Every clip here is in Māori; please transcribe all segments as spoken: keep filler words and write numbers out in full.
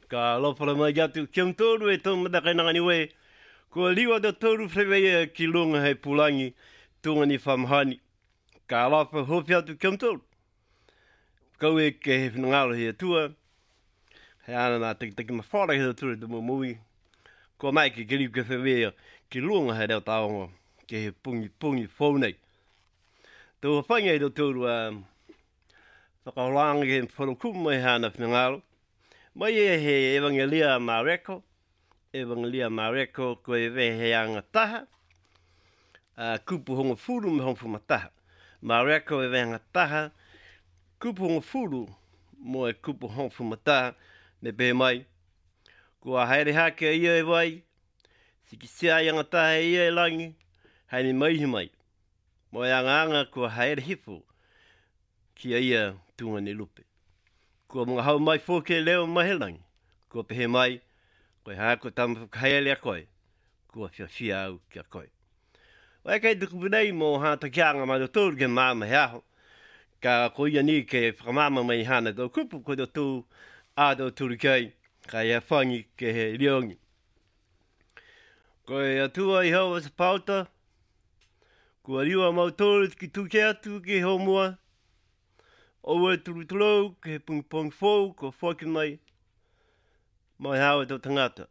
Ka lofala mai atu kiam tōru e tō matakainanga ni we. Ko liwa da tōru whewea ki lunga hei pulangi tūnga ni whamahani. Ka lofa hopi atu kiam tōru. Kau e ke he whinangaro hea tua. Hei ana nā teki teki mawhara hea tura te mumui. Ko mai ke kiriu ke whewea ki lunga hei reo taonga. Ke he pungi pungi whaunei. Tō whangai do tōru a whakaoranga he whanokuma mai hana whinangaro. Mai e he Evangelia Mareko, Evangelia Mareko ko e we he anga taha, uh, kupu honga furu me honga mataha. Mareko e we anga taha, kupu honga furu mo e kupu honga mataha me pe mai. Kua haere hake ia e wai, siki sea i anga taha ia e langi, haini mai hi mai. Mo e anga anga kua haere hifu ki a ia tunga ni lupe. Kua mga hau mai fōke leo mahelangi. Kua pehe mai, koe hako tamu whakaheale a koe. Kua whia whia au ki a koe. Wai kei tuku punei mō hata kianga mai do tōru ke māma he aho. Ka ko ia ni ke whakamama mai hana do kupu ko do tō a do tūru kei. Ka ia whangi ke he riongi. Koe atua i hau asa pauta. Kua riwa mau tōru ki tūke atu ki ho mua. Owe turu tulu, ke pung pung fōu, ko whaki mai, mai hawa tau tangata.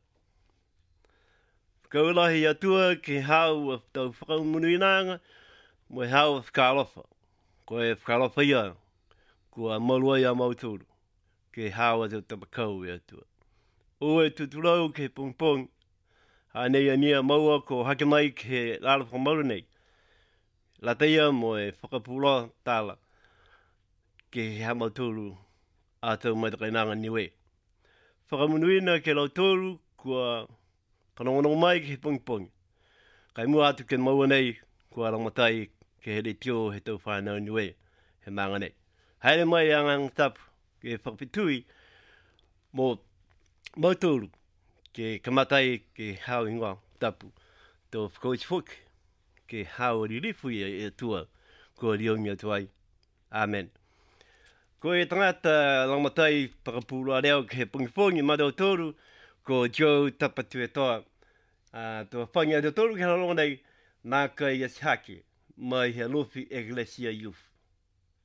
Kaulahi atua ke hau a tau whakaumunuinanga, mai hawa whakalofa. Ko e whakalofa ia, kua maulua ia mauturu, ke hawa tau tabakau i atua. Owe tuturau ke pung pung, hanei ania maua ko hake mai ke lala whakamauru nei. Lateia mo e whakapula tala. Ke he hama tōru a tau matakainanga niwe. Whakamunuina ke lau tōru kua kanongonongo mai ke he pongi-pongi. Kai mua atu ke maua nei kua ramatai ke he re tio he tau whanau niwe he manga nei. Haere mai angang tapu ke whakapitui mō mau tōru ke kamatai ke hao ingoa tapu tō whakauti whuki ke hao ririfu i atua kua riongi atuai. Amen. Ko e tangata langmatai pakapura reo ke he pungipongi madau tōru ko Joe Tapatue toa. Uh, tō whangia tōru ke halonga nei nā kai asihake mai he lofi Iglesia Youth.